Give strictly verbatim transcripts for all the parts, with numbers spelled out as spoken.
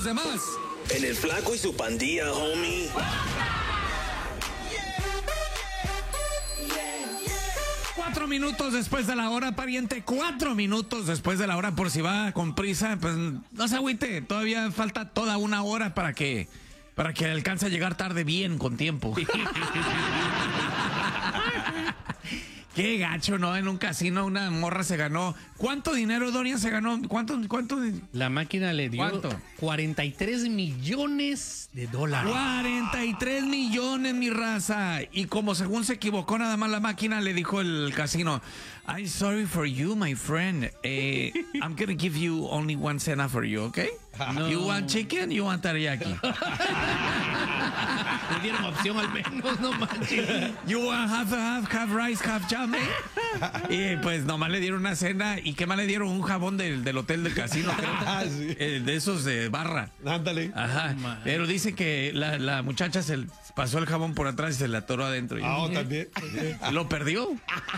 demás. En el Flaco y su pandilla, homie. Cuatro minutos después de la hora, pariente. Cuatro minutos después de la hora, por si va con prisa, pues no se agüite. Todavía falta toda una hora para que, para que alcance a llegar tarde bien, con tiempo. Qué gacho, ¿no? En un casino una morra se ganó. ¿Cuánto dinero, Dorian, se ganó? ¿Cuánto? cuánto? La máquina le dio ¿Cuánto? cuarenta y tres millones de dólares. cuarenta y tres millones, mi raza. Y como según se equivocó nada más la máquina, le dijo el casino, I'm sorry for you, my friend. Eh, I'm gonna give you only one cena for you, okay? No. You want chicken, you want teriyaki. Le dieron opción al menos, no manches. You want half, half, half rice, half chame. Y pues nomás le dieron una cena. ¿Y qué más le dieron? Un jabón del, del hotel del casino, creo. Ah, sí. Eh, de esos de barra. Ándale. Ajá. Oh, Pero dice que la, la muchacha se pasó el jabón por atrás y se le atoró adentro. Ah, oh, también. Lo perdió.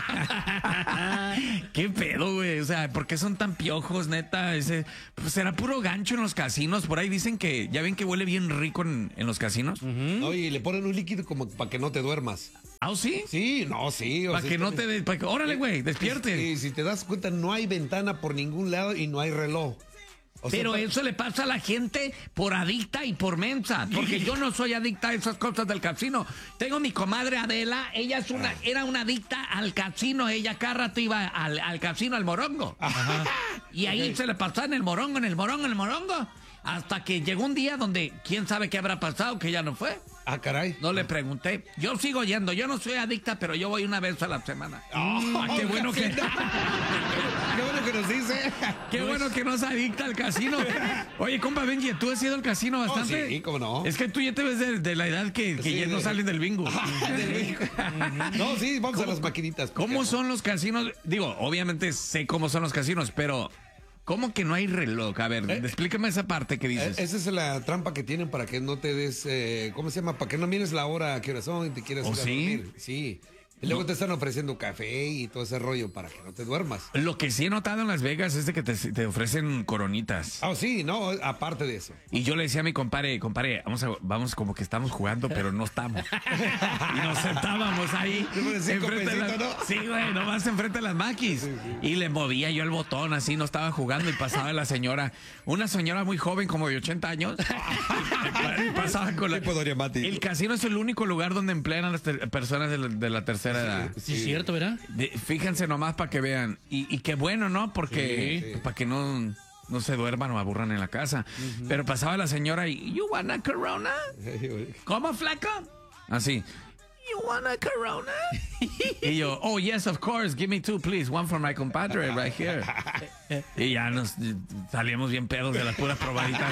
¿Qué pedo, güey? O sea, ¿por qué son tan piojos, neta? Ese, pues será puro gancho en los casinos. Por ahí dicen que, ya ven que huele bien rico en, en los casinos. Oye, y le ponen un líquido como para que no te duermas. ¿Ah, sí? Sí, no, sí. o Para sea, que no te... de- pa' que- órale, güey, despierte. Y si te das cuenta, no hay ventana por ningún lado y no hay reloj. O sea, Pero pa- eso le pasa a la gente por adicta y por mensa. Porque yo no soy adicta a esas cosas del casino. Tengo mi comadre Adela, ella es una, era una adicta al casino. Ella cada rato iba al, al casino, al morongo. Y ahí Ok. se le pasaba en el morongo, en el morongo, en el morongo. Hasta que llegó un día donde quién sabe qué habrá pasado, que ya no fue. Ah, caray. No le pregunté. Yo sigo yendo. Yo no soy adicta, pero yo voy una vez a la semana. Oh, qué bueno que... Qué bueno que nos dice. Qué bueno que no se adicta al casino. Oye, compa Benji, ¿tú has ido al casino bastante? Oh, sí, cómo no. Es que tú ya te ves de, de la edad que, que Sí, ya no de- salen del bingo. Del bingo. No, sí, vamos a las maquinitas. ¿Cómo son los casinos? Digo, obviamente sé cómo son los casinos, pero ¿cómo que no hay reloj? A ver, Eh, explícame esa parte que Eh, dices. Esa es la trampa que tienen para que no te des, eh, ¿cómo se llama? Para que no mires la hora a qué hora son y te quieras ¿Oh, ir a sí? dormir. Sí. Y luego te están ofreciendo café y todo ese rollo para que no te duermas. Lo que sí he notado en Las Vegas es de que te, te ofrecen coronitas. Ah, sí, no, aparte de eso. Y yo le decía a mi compadre, compadre, vamos, a, vamos como que estamos jugando, pero no estamos. Y nos sentábamos ahí. Sí, por cinco enfrente de las- pesitos, ¿no? Sí, güey, nomás enfrente de las maquis. Y le movía yo el botón así, no estaba jugando y pasaba la señora, una señora muy joven, como de ochenta años. Y pasaba con la... Tipo Doria Mati. El casino es el único lugar donde emplean a las ter- personas de la, de la tercera edad. Sí, es cierto, ¿verdad? De- fíjense nomás para que vean. Y, y qué bueno, ¿no? Porque Sí, sí. para que no, no se duerman o aburran en la casa. Pero pasaba la señora y, ¿you want a Corona? ¿Cómo, flaco? Así. ¿You want a Corona? Y yo, oh, yes, of course. Give me two, please. One for my compadre right here. Y ya nos salíamos bien pedos de las puras probaditas.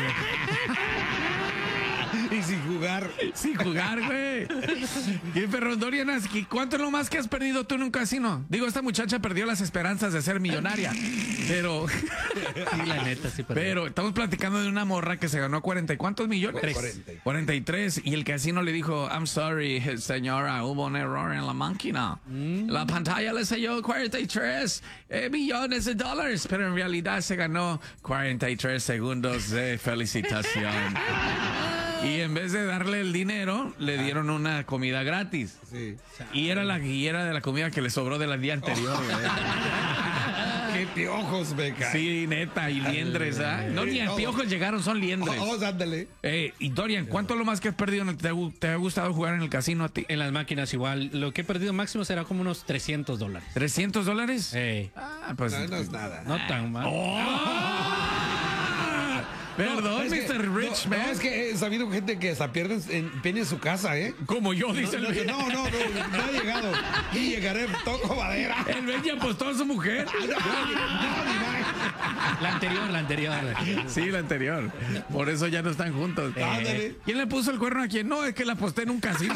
Y sin jugar. Sin jugar, güey. ¿Qué perro, Dorian? ¿Cuánto es lo más que has perdido tú en un casino? Digo, esta muchacha perdió las esperanzas de ser millonaria. Pero, Sí, la neta, sí, pero... pero estamos platicando de una morra que se ganó cuarenta y cuántos millones. cuarenta. cuarenta y tres. Y el casino le dijo, I'm sorry, señora, hubo un error en la máquina. La pantalla le selló cuarenta y tres eh, millones de dólares. Pero en realidad se ganó cuarenta y tres segundos de felicitación. Y en vez de darle el dinero, le dieron una comida gratis. Sí. Y era la guillera de la comida que le sobró del día anterior, güey. Qué piojos me caen. Sí, neta, y liendres, ¿ah? No, ni a Oh. piojos llegaron, son liendres. Oh, oh, ándale. Eh, y Dorian, ¿cuánto es lo más que has perdido? En el, te, ha, gu- te ha gustado jugar en el casino a ti? En las máquinas igual. Lo que he perdido máximo será como unos trescientos dólares. ¿trescientos dólares? Ey, Ah, pues... No, no es nada. no tan mal. ¡Oh! Perdón, Es que- mister Rich no, Man. No, es que he sabido gente que hasta pierde en, empeña en su casa, ¿eh? Como yo, No, dice no, el no, no, no, no ha llegado. Y llegaré, toco madera. El Benji apostó a su mujer. No, no, ni más. La anterior, la anterior. Sí, la anterior. Por eso ya no están juntos. Eh. Ándale. ¿Quién le puso el cuerno a quién? No, es que la aposté en un casino.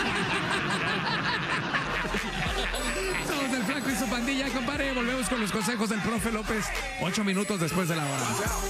Somos el Flaco y su pandilla, compadre. Volvemos con los consejos del profe López. Ocho minutos después de la hora.